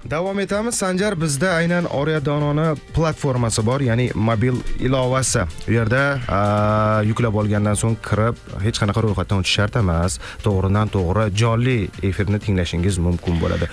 Davom etamiz. Sanjar, bizda aynan Orya Dononi platformasi bor, ya'ni mobil ilovasi. U yerda yuklab olgandan so'ng kirib, hech qanaqa ro'yxatdan o'tish shart emas. To'g'ridan to'g'ri jonli efirni tinglashingiz mumkin bo'ladi.